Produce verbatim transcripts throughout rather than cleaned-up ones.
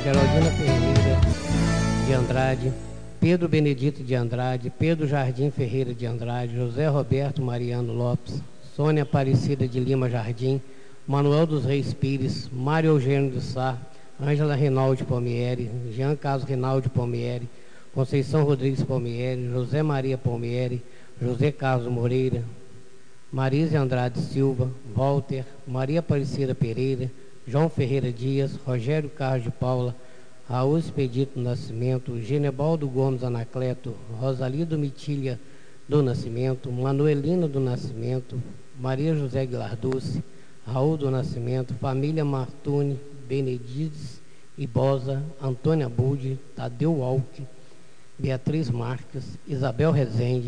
Geraldina Ferreira de Andrade, Pedro Benedito de Andrade, Pedro Jardim Ferreira de Andrade, José Roberto Mariano Lopes, Sônia Aparecida de Lima Jardim, Manuel dos Reis Pires, Mário Eugênio de Sá, Ângela Rinaldi Palmieri, Jean Carlos Rinaldi Palmieri, Conceição Rodrigues Palmieri, José Maria Palmieri, José Carlos Moreira, Marise Andrade Silva, Walter, Maria Aparecida Pereira, João Ferreira Dias, Rogério Carlos de Paula, Raul Expedito Nascimento, Genebaldo Gomes Anacleto, Rosalido Mitília do Nascimento, Manuelina do Nascimento, Maria José Aguilar Dulce, Raul do Nascimento, família Martuni, Benedites Ibosa, Antônia Budi, Tadeu Walke, Beatriz Marques, Isabel Rezende,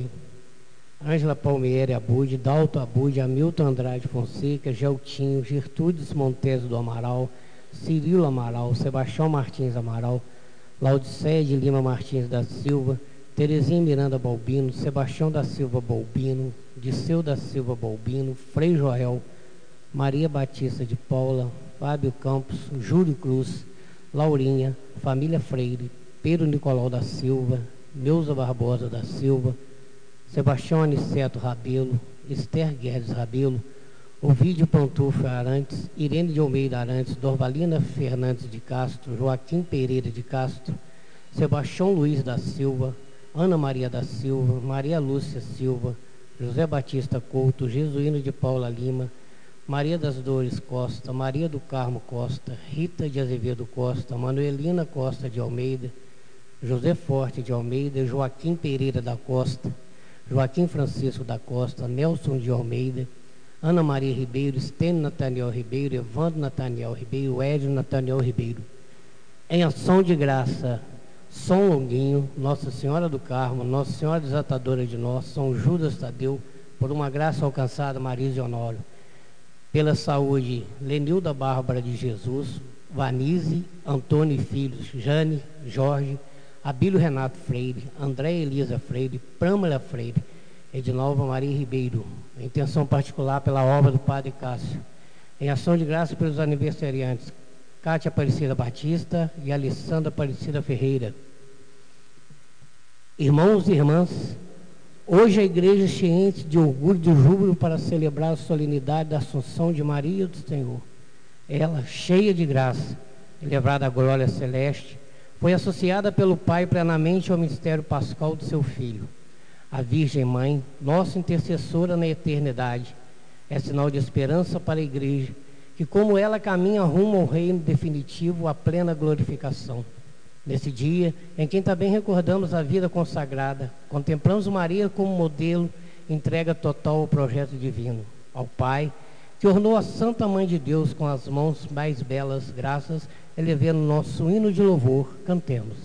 Ângela Palmieri Abud, Dalto Abud, Hamilton Andrade Fonseca, Geltinho, Gertrudes Montes do Amaral, Cirilo Amaral, Sebastião Martins Amaral, Laodiceia de Lima Martins da Silva, Terezinha Miranda Balbino, Sebastião da Silva Balbino, Disseu da Silva Balbino, Frei Joel, Maria Batista de Paula, Fábio Campos, Júlio Cruz, Laurinha, família Freire, Pedro Nicolau da Silva, Neuza Barbosa da Silva, Sebastião Aniceto Rabelo, Esther Guedes Rabelo, Ovídio Pantufo Arantes, Irene de Almeida Arantes, Dorvalina Fernandes de Castro, Joaquim Pereira de Castro, Sebastião Luiz da Silva, Ana Maria da Silva, Maria Lúcia Silva, José Batista Couto, Jesuíno de Paula Lima, Maria das Dores Costa, Maria do Carmo Costa, Rita de Azevedo Costa, Manuelina Costa de Almeida, José Forte de Almeida, Joaquim Pereira da Costa, Joaquim Francisco da Costa, Nelson de Almeida, Ana Maria Ribeiro, Estênio Nathaniel Ribeiro, Evandro Nathaniel Ribeiro, Edno Nathaniel Ribeiro. Em ação de graça, São Longuinho, Nossa Senhora do Carmo, Nossa Senhora Desatadora de Nós, São Judas Tadeu, por uma graça alcançada, Marise Honório. Pela saúde, Lenilda Bárbara de Jesus, Vanise, Antônio e Filhos, Jane, Jorge, Abílio Renato Freire, André Elisa Freire, Prâmila Freire, Edinalva Maria Ribeiro. A intenção particular pela obra do Padre Cássio. Em ação de graça pelos aniversariantes, Cátia Aparecida Batista e Alessandra Aparecida Ferreira. Irmãos e irmãs, hoje a igreja é ciente de orgulho e de júbilo para celebrar a solenidade da Assunção de Maria do Senhor. Ela, cheia de graça, elevada à glória celeste, foi associada pelo Pai plenamente ao mistério pascal do seu Filho. A Virgem Mãe, nossa intercessora na eternidade, é sinal de esperança para a igreja, que como ela caminha rumo ao reino definitivo, à plena glorificação. Nesse dia, em que também recordamos a vida consagrada, contemplamos Maria como modelo, entrega total ao projeto divino, ao Pai, que ornou a Santa Mãe de Deus com as mãos mais belas graças, elevando nosso hino de louvor, cantemos.